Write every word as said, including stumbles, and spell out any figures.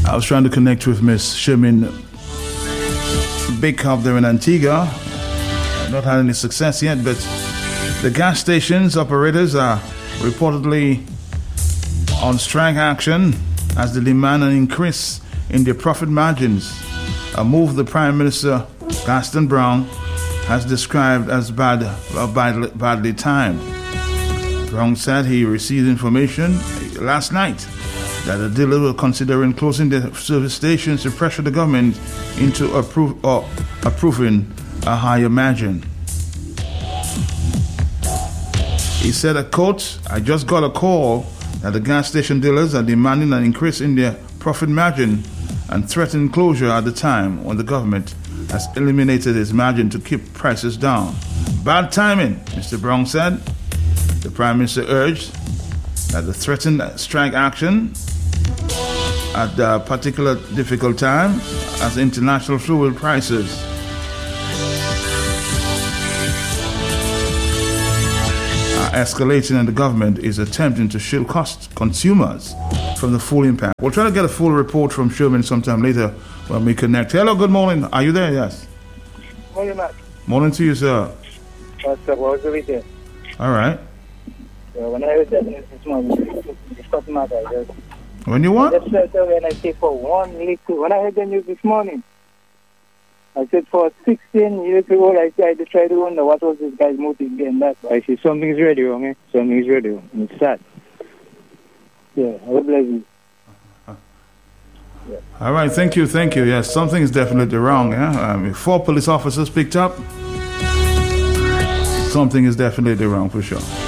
I was trying to connect with Miss Sherman Big Up there in Antigua. Not had any success yet, but the gas stations operators are reportedly on strike action as they demand an increase in their profit margins, a move the Prime Minister Gaston Brown has described as bad, uh, badly, badly timed. Brown said he received information last night that the dealer will consider closing the service stations to pressure the government into appro- or approving a higher margin. He said, a quote, "I just got a call that the gas station dealers are demanding an increase in their profit margin and threatened closure at the time when the government has eliminated its margin to keep prices down. Bad timing," Mister Brown said. The Prime Minister urged that the threatened strike action at a particular difficult time as international fuel prices are escalating and the government is attempting to shield cost consumers from the full impact. We'll try to get a full report from Sherman sometime later when we connect. Hello, good morning. Are you there? Yes. Morning, Matt. Morning to you, sir. What's up? What was the weekend? All right. So when I heard that news this morning, it stopped my eye. When you what? I just felt when I say for one little, when I heard the news this morning, I said for sixteen years ago, I tried to try to wonder what was this guy's motive behind that. I see something's really wrong, eh? Something's really wrong. It's sad. Yeah, I will bless you. Yeah. All right, thank you, thank you. Yes, something is definitely wrong. Yeah? Um, four police officers picked up. Something is definitely wrong for sure.